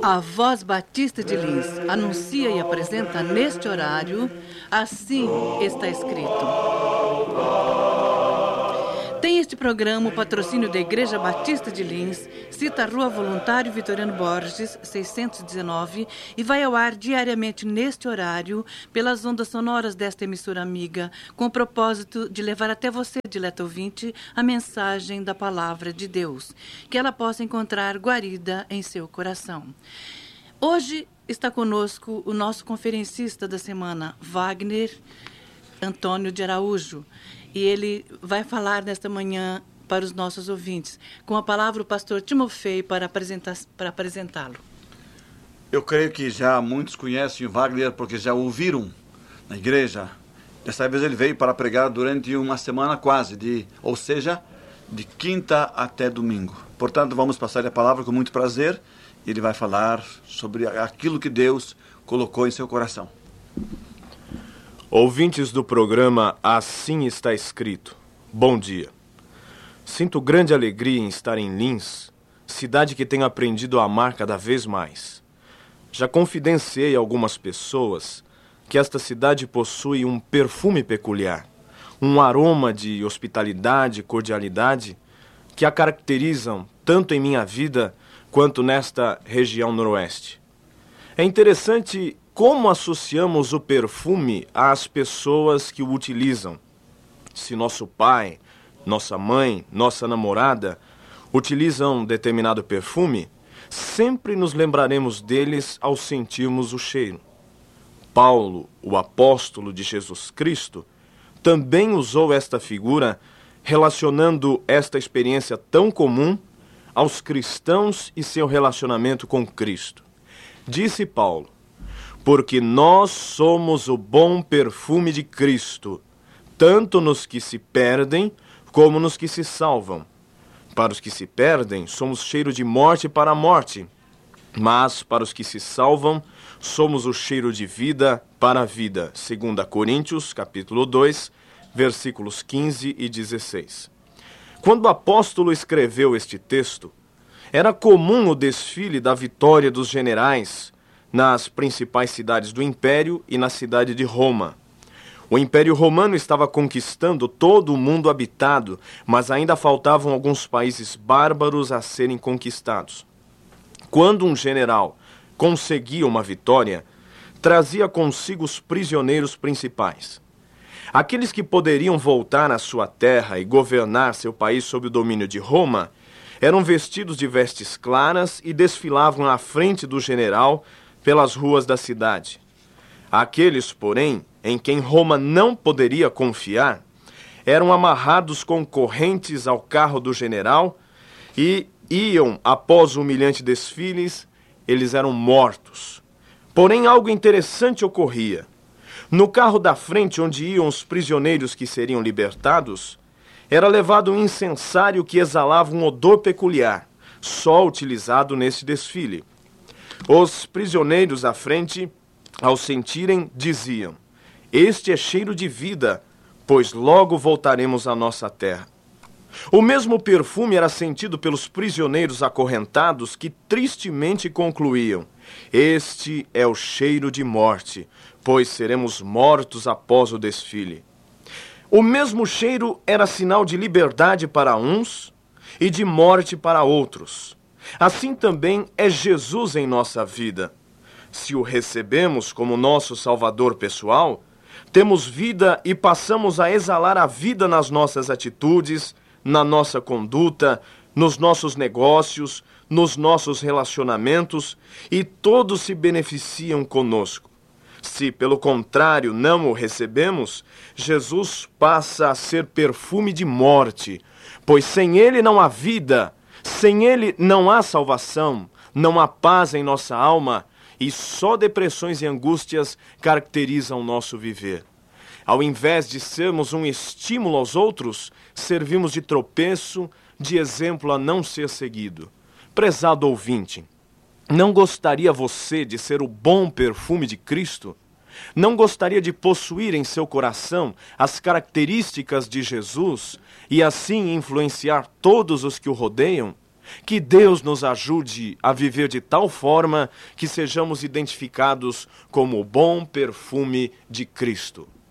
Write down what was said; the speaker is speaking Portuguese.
A Voz Batista de Lins anuncia e apresenta neste horário, assim está escrito. Tem este programa o patrocínio da Igreja Batista de Lins, cita a Rua Voluntário Vitoriano Borges, 619, e vai ao ar diariamente neste horário, pelas ondas sonoras desta emissora amiga, com o propósito de levar até você, dileto ouvinte, a mensagem da Palavra de Deus, que ela possa encontrar guarida em seu coração. Hoje está conosco o nosso conferencista da semana, Wagner Antônio de Araújo, e ele vai falar nesta manhã para os nossos ouvintes. Com a palavra o pastor Timofei para apresentá-lo. Eu creio que já muitos conhecem o Wagner porque já o ouviram na igreja. Dessa vez ele veio para pregar durante uma semana quase, ou seja, de quinta até domingo. Portanto, vamos passar a palavra com muito prazer. Ele vai falar sobre aquilo que Deus colocou em seu coração. Ouvintes do programa Assim Está Escrito, bom dia. Sinto grande alegria em estar em Lins, cidade que tenho aprendido a amar cada vez mais. Já confidenciei a algumas pessoas que esta cidade possui um perfume peculiar, um aroma de hospitalidade e cordialidade que a caracterizam tanto em minha vida quanto nesta região noroeste. É interessante como associamos o perfume às pessoas que o utilizam. Se nosso pai, nossa mãe, nossa namorada utilizam determinado perfume, sempre nos lembraremos deles ao sentirmos o cheiro. Paulo, o apóstolo de Jesus Cristo, também usou esta figura, relacionando esta experiência tão comum aos cristãos e seu relacionamento com Cristo. Disse Paulo: porque nós somos o bom perfume de Cristo, tanto nos que se perdem como nos que se salvam. Para os que se perdem, somos cheiro de morte para a morte, mas para os que se salvam, somos o cheiro de vida para a vida. 2 Coríntios, capítulo 2, versículos 15 e 16. Quando o apóstolo escreveu este texto, era comum o desfile da vitória dos generais nas principais cidades do Império e na cidade de Roma. O Império Romano estava conquistando todo o mundo habitado, mas ainda faltavam alguns países bárbaros a serem conquistados. Quando um general conseguia uma vitória, trazia consigo os prisioneiros principais. Aqueles que poderiam voltar à sua terra e governar seu país sob o domínio de Roma eram vestidos de vestes claras e desfilavam à frente do general pelas ruas da cidade. Aqueles, porém, em quem Roma não poderia confiar, eram amarrados com correntes ao carro do general e iam, após o humilhante desfile, eles eram mortos. Porém, algo interessante ocorria. No carro da frente, onde iam os prisioneiros que seriam libertados, era levado um incensário que exalava um odor peculiar, só utilizado nesse desfile. Os prisioneiros à frente, ao sentirem, diziam: este é cheiro de vida, pois logo voltaremos à nossa terra. O mesmo perfume era sentido pelos prisioneiros acorrentados que tristemente concluíam: este é o cheiro de morte, pois seremos mortos após o desfile. O mesmo cheiro era sinal de liberdade para uns e de morte para outros. Assim também é Jesus em nossa vida. Se o recebemos como nosso Salvador pessoal, temos vida e passamos a exalar a vida nas nossas atitudes, na nossa conduta, nos nossos negócios, nos nossos relacionamentos, e todos se beneficiam conosco. Se, pelo contrário, não o recebemos, Jesus passa a ser perfume de morte, pois sem ele não há vida. Sem ele não há salvação, não há paz em nossa alma e só depressões e angústias caracterizam o nosso viver. Ao invés de sermos um estímulo aos outros, servimos de tropeço, de exemplo a não ser seguido. Prezado ouvinte, não gostaria você de ser o bom perfume de Cristo? Não gostaria de possuir em seu coração as características de Jesus e assim influenciar todos os que o rodeiam? Que Deus nos ajude a viver de tal forma que sejamos identificados como o bom perfume de Cristo.